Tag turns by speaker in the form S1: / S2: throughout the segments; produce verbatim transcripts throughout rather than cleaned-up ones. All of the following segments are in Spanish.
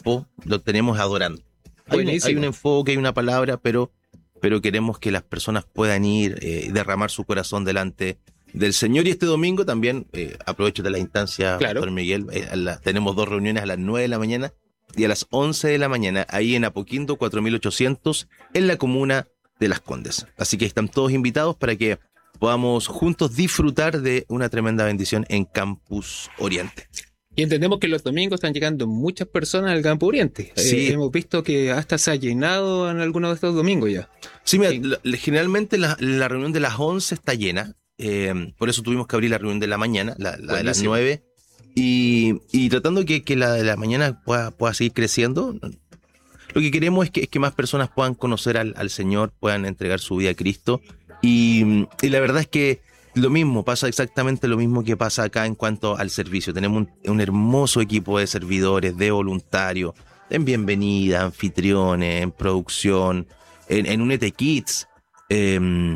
S1: tiempo lo tenemos adorando. Hay un, hay un enfoque, hay una palabra, pero, pero queremos que las personas puedan ir y eh, derramar su corazón delante del Señor. Y este domingo también, eh, aprovecho de la instancia,
S2: claro.
S1: Pastor Miguel, eh, la, tenemos dos reuniones a las nueve de la mañana y a las once de la mañana, ahí en Apoquindo cuatro mil ochocientos, en la comuna de Las Condes. Así que están todos invitados para que podamos juntos disfrutar de una tremenda bendición en Campus Oriente.
S2: Y entendemos que los domingos están llegando muchas personas al Campo Oriente.
S1: Sí.
S2: Eh, hemos visto que hasta se ha llenado en algunos de estos domingos ya.
S1: Sí, mira, sí. La, generalmente la, la reunión de las once está llena. Eh, por eso tuvimos que abrir la reunión de la mañana, la, la de las nueve, y, y tratando que, que la de la mañana pueda, pueda seguir creciendo. Lo que queremos es que, es que más personas puedan conocer al, al Señor, puedan entregar su vida a Cristo, y, y la verdad es que lo mismo, pasa exactamente lo mismo que pasa acá en cuanto al servicio. Tenemos un, un hermoso equipo de servidores, de voluntarios, en bienvenida, anfitriones, en producción, en, en un E T Kids, eh,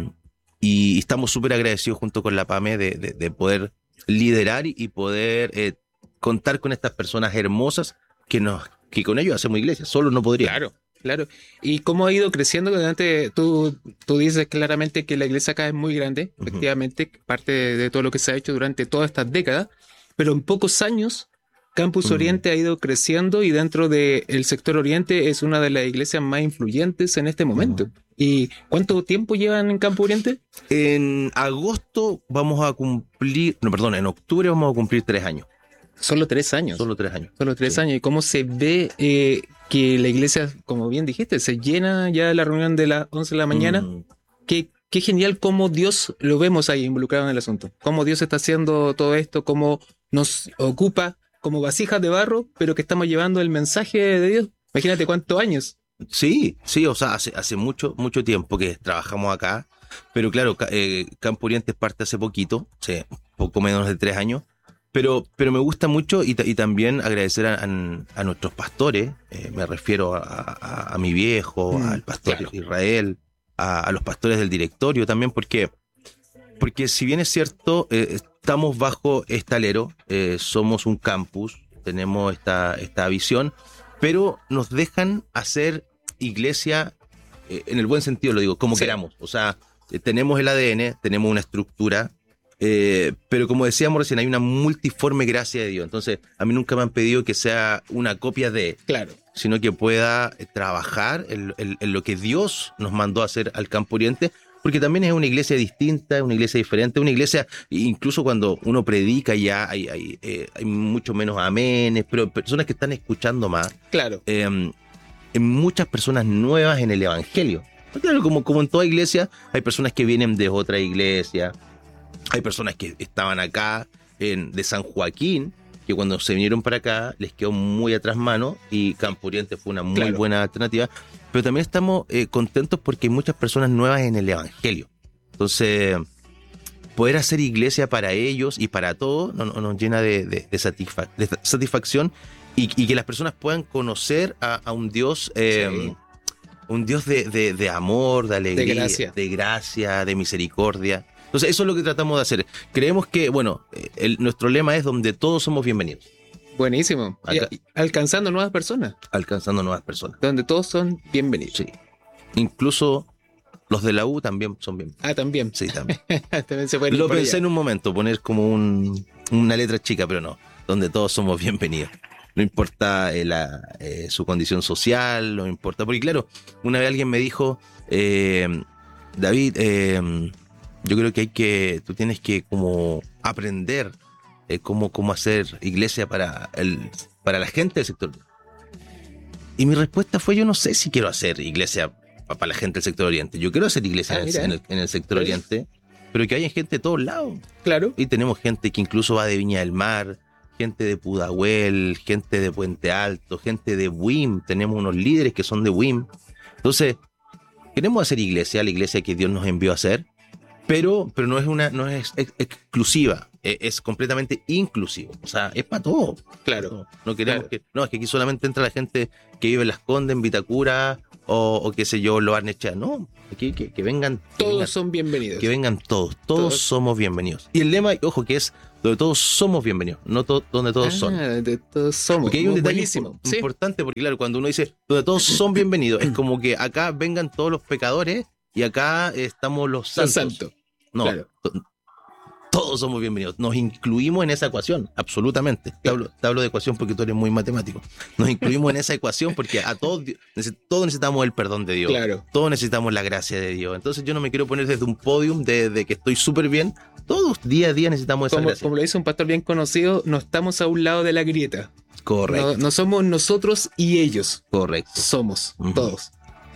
S1: y estamos súper agradecidos junto con la PAME de, de, de poder liderar y poder eh, contar con estas personas hermosas que nos que con ellos hacemos iglesia. Solo no podríamos.
S2: Claro, claro. ¿Y cómo ha ido creciendo? Delante, tú, tú dices claramente que la iglesia acá es muy grande, uh-huh. efectivamente, parte de, de todo lo que se ha hecho durante todas estas décadas, pero en pocos años Campus uh-huh. Oriente ha ido creciendo y dentro del sector Oriente es una de las iglesias más influyentes en este momento. Uh-huh. ¿Y cuánto tiempo llevan en Campus Oriente?
S1: En agosto vamos a cumplir, no, perdón, en octubre vamos a cumplir tres años.
S2: Solo tres años.
S1: Solo tres años.
S2: Solo tres
S1: sí.
S2: años. ¿Y cómo se ve eh, que la iglesia, como bien dijiste, se llena ya la reunión de las once de la mañana? Mm. Qué, qué genial cómo Dios lo vemos ahí involucrado en el asunto. Cómo Dios está haciendo todo esto, cómo nos ocupa como vasijas de barro, pero que estamos llevando el mensaje de Dios. Imagínate cuántos años.
S1: Sí, sí, o sea, hace, hace mucho, mucho tiempo que trabajamos acá, pero claro, eh, Campo Oriente parte hace poquito, sí, poco menos de tres años, pero, pero me gusta mucho y, y también agradecer a, a, a nuestros pastores, eh, me refiero a, a, a mi viejo, mm, al pastor claro. Israel, a, a los pastores del directorio también, porque, porque si bien es cierto, eh, estamos bajo este alero, eh, somos un campus, tenemos esta, esta visión, pero nos dejan hacer iglesia, eh, en el buen sentido lo digo, como sí. queramos. O sea, eh, tenemos el A D N, tenemos una estructura, eh, pero como decíamos recién, hay una multiforme gracia de Dios. Entonces, a mí nunca me han pedido que sea una copia de,
S2: claro.
S1: sino que pueda eh, trabajar en, en, en lo que Dios nos mandó a hacer al Campo Oriente, porque también es una iglesia distinta, una iglesia diferente, una iglesia, incluso cuando uno predica ya hay, hay, eh, hay mucho menos amenes, pero personas que están escuchando más.
S2: Claro.
S1: Eh, hay muchas personas nuevas en el evangelio. Claro, como, como en toda iglesia, hay personas que vienen de otra iglesia, hay personas que estaban acá en, de San Joaquín, que cuando se vinieron para acá les quedó muy atrás mano y Campo Oriente fue una muy claro. buena alternativa. Pero también estamos eh, contentos porque hay muchas personas nuevas en el evangelio. Entonces, poder hacer iglesia para ellos y para todos nos, nos llena de, de, de, satisfac- de satisfacción y, y que las personas puedan conocer a, a un Dios, eh, sí. un Dios de, de, de amor, de alegría,
S2: de gracia.
S1: de gracia, de misericordia. Entonces, eso es lo que tratamos de hacer. Creemos que, bueno, el, nuestro lema es donde todos somos bienvenidos.
S2: Buenísimo. Acá, y, alcanzando nuevas personas.
S1: Alcanzando nuevas personas.
S2: Donde todos son bienvenidos.
S1: Sí. Incluso los de la U también son bienvenidos.
S2: Ah, también.
S1: Sí, también.
S2: también se
S1: Lo pensé allá. En un momento, poner como un, una letra chica, pero no. Donde todos somos bienvenidos. No importa eh, la, eh, su condición social, no importa. Porque claro, una vez alguien me dijo, eh, David, eh, yo creo que hay que, tú tienes que como aprender eh, cómo, cómo hacer iglesia para, el, para la gente del sector. Y mi respuesta fue, yo no sé si quiero hacer iglesia para la gente del sector oriente. Yo quiero hacer iglesia ah, en, el, en, el, en el sector ¿sí? oriente, pero que haya gente de todos lados.
S2: Claro.
S1: Y tenemos gente que incluso va de Viña del Mar, gente de Pudahuel, gente de Puente Alto, gente de W I M. Tenemos unos líderes que son de W I M. Entonces, queremos hacer iglesia, la iglesia que Dios nos envió a hacer, pero, pero no es una, no es ex- exclusiva, es, es completamente inclusivo. O sea, es para todo.
S2: Claro.
S1: No, no queremos
S2: claro.
S1: que, no, es que aquí solamente entra la gente que vive en Las Condes, en Vitacura, o, o qué sé yo, lo Barnechea. No, aquí que, que vengan. Que
S2: Todos
S1: vengan,
S2: son bienvenidos.
S1: Que vengan todos, todos, todos somos bienvenidos. Y el lema, ojo, que es donde todos somos bienvenidos, no to, donde todos
S2: ah,
S1: son.
S2: De todos somos.
S1: Porque hay un detalle
S2: buenísimo.
S1: imp- importante, porque claro, cuando uno dice donde todos son bienvenidos, es como que acá vengan todos los pecadores y acá estamos los
S2: Los
S1: santos.
S2: santos.
S1: No,
S2: Claro.
S1: to- todos somos bienvenidos. Nos incluimos en esa ecuación, absolutamente. Te hablo, te hablo de ecuación porque tú eres muy matemático. Nos incluimos en esa ecuación porque a todos, neces- todos necesitamos el perdón de Dios.
S2: Claro.
S1: Todos necesitamos la gracia de Dios. Entonces yo no me quiero poner desde un podium de, de que estoy súper bien. Todos día a día necesitamos esa
S2: Como,
S1: gracia.
S2: como lo dice un pastor bien conocido, no estamos a un lado de la grieta.
S1: Correcto,
S2: No, no somos nosotros y ellos.
S1: correcto.
S2: Somos
S1: Ujú.
S2: todos.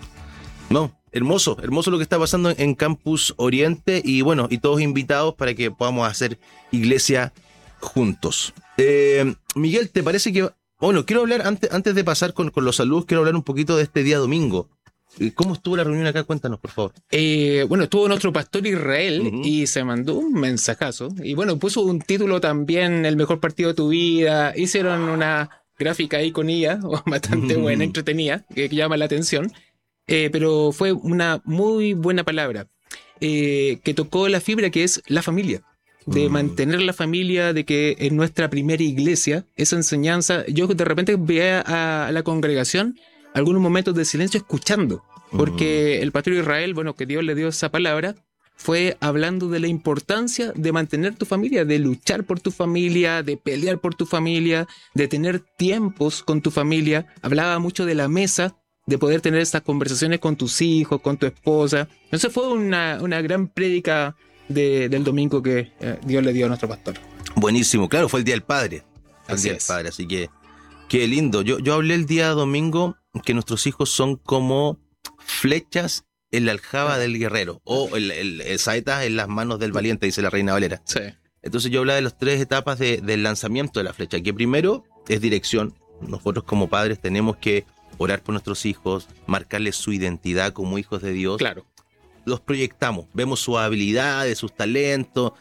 S1: No, hermoso, hermoso lo que está pasando en Campus Oriente y bueno, y todos invitados para que podamos hacer iglesia juntos. Eh, Miguel, ¿te parece que... Bueno, quiero hablar, antes, antes de pasar con, con los saludos, quiero hablar un poquito de este día domingo. ¿Cómo estuvo la reunión acá? Cuéntanos, por favor.
S2: Eh, bueno, estuvo nuestro pastor Israel
S1: Ujú.
S2: y se mandó un mensajazo. Y bueno, puso un título también, el mejor partido de tu vida. Hicieron una gráfica ahí con I A, bastante
S1: Ujú.
S2: buena, entretenida, que, que llama la atención. Eh, pero fue una muy buena palabra eh, que tocó la fibra que es la familia. De
S1: Mm.
S2: mantener la familia, de que en nuestra primera iglesia, esa enseñanza, yo de repente veía a, a la congregación algunos momentos de silencio escuchando, porque el pastor Israel, bueno, que Dios le dio esa palabra, fue hablando de la importancia de mantener tu familia, de luchar por tu familia, de pelear por tu familia, de tener tiempos con tu familia. Hablaba mucho de la mesa, de poder tener estas conversaciones con tus hijos, con tu esposa. Entonces fue una, una gran prédica de, del domingo que eh, Dios le dio a nuestro pastor.
S1: Buenísimo, claro, fue el Día del Padre. El
S2: Así
S1: Día
S2: es.
S1: del Padre, así que qué lindo. Yo, yo hablé el día domingo que nuestros hijos son como flechas en la aljaba del guerrero o el, el, el saetas en las manos del valiente, dice la Reina Valera.
S2: Sí.
S1: Entonces yo hablaba de las tres etapas de, del lanzamiento de la flecha, que primero es dirección. Nosotros como padres tenemos que orar por nuestros hijos, marcarles su identidad como hijos de Dios.
S2: Claro.
S1: Los proyectamos, vemos sus habilidades, sus talentos.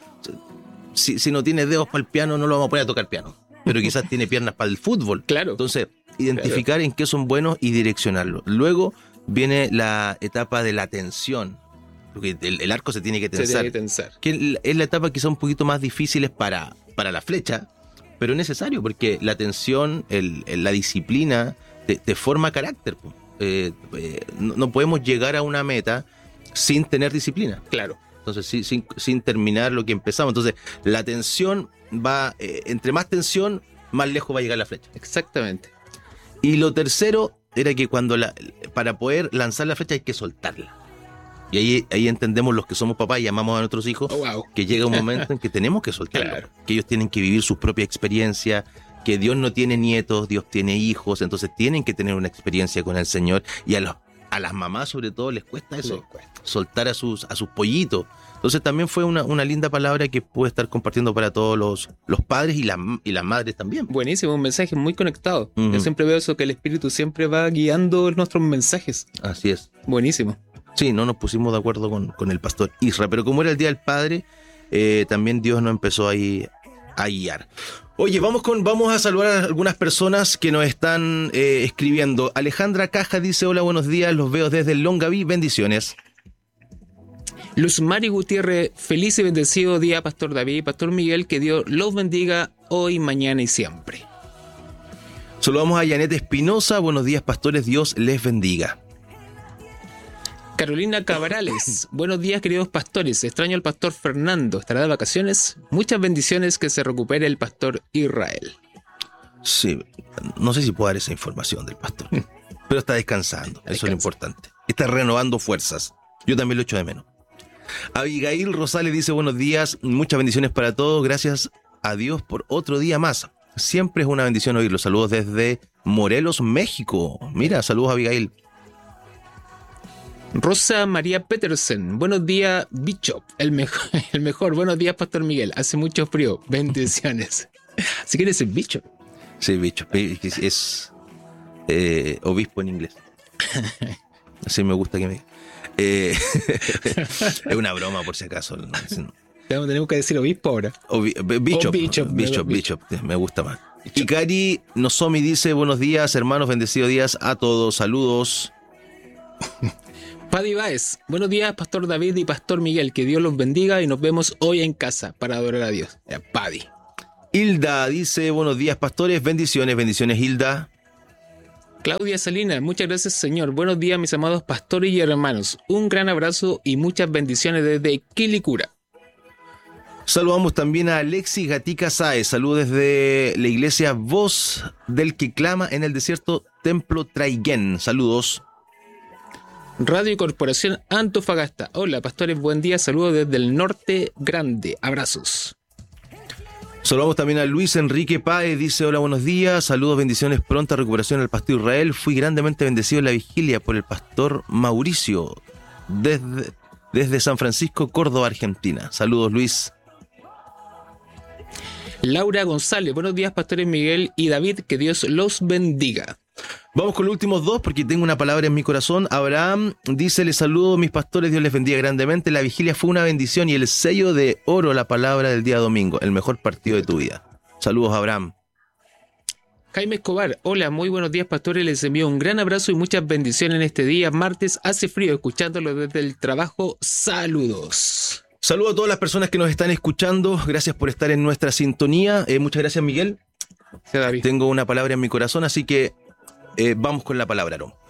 S1: Si, si no tiene dedos para el piano, no lo vamos a poner a tocar piano, pero quizás tiene piernas para el fútbol.
S2: Claro.
S1: Entonces, identificar en qué son buenos y direccionarlos. Luego viene la etapa de la tensión, porque el, el arco se tiene que
S2: Se
S1: tensar,
S2: tiene que tensar.
S1: que es la etapa quizá un poquito más difícil para, para la flecha, pero es necesario porque la tensión, el, el- la disciplina te, te forma carácter. Po. Eh, eh, no, no podemos llegar a una meta sin tener disciplina.
S2: Claro.
S1: Entonces, sin, sin, sin terminar lo que empezamos. Entonces, la tensión va, eh, entre más tensión, más lejos va a llegar la flecha.
S2: Exactamente.
S1: Y lo tercero era que cuando la, para poder lanzar la flecha hay que soltarla. Y ahí, ahí entendemos los que somos papás y amamos a nuestros hijos,
S2: Oh, wow.
S1: que llega un momento en que tenemos que soltarla.
S2: Claro.
S1: Que ellos tienen que vivir sus propias experiencias, que Dios no tiene nietos, Dios tiene hijos, entonces tienen que tener una experiencia con el Señor. Y a, los, a las mamás sobre todo les cuesta eso,
S2: Les cuesta.
S1: soltar a sus, a sus pollitos. Entonces también fue una, una linda palabra que pude estar compartiendo para todos los, los padres y, la, y las madres también.
S2: Buenísimo, un mensaje muy conectado.
S1: Ujú.
S2: Yo siempre veo eso, que el Espíritu siempre va guiando nuestros mensajes.
S1: Así es.
S2: Buenísimo.
S1: Sí, no nos pusimos de acuerdo con, con el pastor Isra, pero como era el Día del Padre, eh, también Dios nos empezó ahí a guiar. Oye, vamos, con, vamos a saludar a algunas personas que nos están eh, escribiendo. Alejandra Caja dice, hola, buenos días, los veo desde el Longaví, bendiciones.
S2: Luz Mari Gutiérrez, feliz y bendecido día, Pastor David y Pastor Miguel, que Dios los bendiga hoy, mañana y siempre.
S1: Saludamos a Janet Espinosa, buenos días, pastores, Dios les bendiga.
S2: Carolina Cabrales, buenos días, queridos pastores, extraño al Pastor Fernando, ¿estará de vacaciones? Muchas bendiciones, que se recupere el Pastor Israel.
S1: Sí, no sé si puedo dar esa información del pastor, pero está descansando, eso es lo
S2: Descansa.
S1: importante. Está renovando fuerzas. Yo también lo echo de menos. Abigail Rosales dice, buenos días, muchas bendiciones para todos, gracias a Dios por otro día más. Siempre es una bendición oírlos. Saludos desde Morelos, México. Mira, saludos Abigail.
S2: Rosa María Petersen, buenos días, Bishop, el mejor, el mejor, buenos días, Pastor Miguel, hace mucho frío, bendiciones. Si quieres ser Bishop.
S1: Sí, bicho, es, es eh, obispo en inglés. Así me gusta que me... Eh, es una broma por si acaso. No, no.
S2: Tenemos que decir obispo ahora.
S1: Obi- Bishop,
S2: O Bishop,
S1: Bishop,
S2: Bishop.
S1: Bishop, me gusta más. Y Cari Nozomi dice, buenos días, hermanos, bendecido días a todos, saludos.
S2: Paddy Baez, buenos días, Pastor David y Pastor Miguel, que Dios los bendiga y nos vemos hoy en casa para adorar a Dios. Ya, Paddy.
S1: Hilda dice, buenos días, pastores, bendiciones, bendiciones, Hilda.
S2: Claudia Salinas, muchas gracias, Señor. Buenos días, mis amados pastores y hermanos. Un gran abrazo y muchas bendiciones desde Quilicura.
S1: Saludamos también a Alexis Gatica Sáez. Saludos desde la iglesia Voz del que clama en el desierto, Templo Traiguén. Saludos.
S2: Radio y Corporación Antofagasta. Hola, pastores, buen día. Saludos desde el norte grande. Abrazos.
S1: Saludamos también a Luis Enrique Páez. Dice, hola, buenos días. Saludos, bendiciones, pronta recuperación al pastor Israel. Fui grandemente bendecido en la vigilia por el pastor Mauricio desde, desde San Francisco, Córdoba, Argentina. Saludos, Luis.
S2: Laura González, buenos días, pastores Miguel y David, que Dios los bendiga.
S1: Vamos con los últimos dos porque tengo una palabra en mi corazón. Abraham dice, les saludo mis pastores, Dios les bendiga grandemente. La vigilia fue una bendición y el sello de oro, la palabra del día domingo, el mejor partido de tu vida. Saludos, Abraham.
S2: Jaime Escobar, hola, muy buenos días, pastores, les envío un gran abrazo y muchas bendiciones en este día. Martes hace frío, escuchándolo desde el trabajo. Saludos.
S1: Saludos a todas las personas que nos están escuchando. Gracias por estar en nuestra sintonía. Eh, muchas gracias, Miguel.
S2: Sí, David.
S1: Tengo una palabra en mi corazón, así que eh, vamos con la palabra, Aarón.